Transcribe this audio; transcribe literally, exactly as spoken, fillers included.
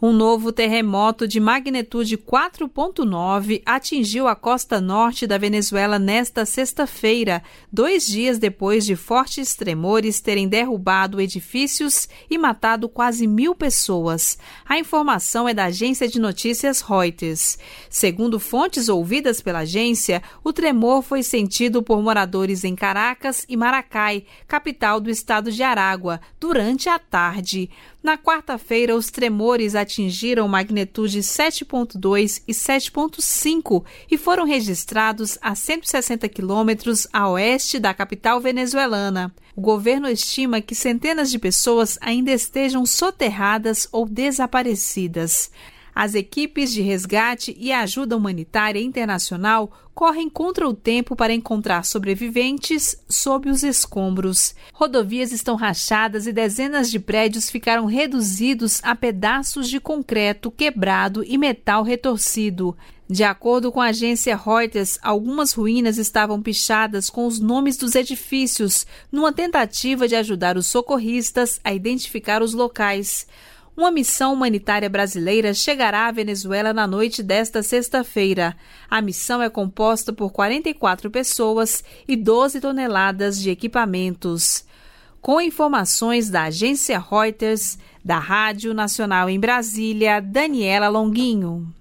Um novo terremoto de magnitude quatro ponto nove atingiu a costa norte da Venezuela nesta sexta-feira, dois dias depois de fortes tremores terem derrubado edifícios e matado quase mil pessoas. A informação é da agência de notícias Reuters. Segundo fontes ouvidas pela agência, o tremor foi sentido por moradores em Caracas e Maracay, capital do estado de Aragua, durante a tarde. Na quarta-feira, os tremores atingiram magnitude sete ponto dois e sete ponto cinco e foram registrados a cento e sessenta quilômetros a oeste da capital venezuelana. O governo estima que centenas de pessoas ainda estejam soterradas ou desaparecidas. As equipes de resgate e ajuda humanitária internacional correm contra o tempo para encontrar sobreviventes sob os escombros. Rodovias estão rachadas e dezenas de prédios ficaram reduzidos a pedaços de concreto quebrado e metal retorcido. De acordo com a agência Reuters, algumas ruínas estavam pichadas com os nomes dos edifícios, numa tentativa de ajudar os socorristas a identificar os locais. Uma missão humanitária brasileira chegará à Venezuela na noite desta sexta-feira. A missão é composta por quarenta e quatro pessoas e doze toneladas de equipamentos. Com informações da agência Reuters, da Rádio Nacional em Brasília, Daniela Longuinho.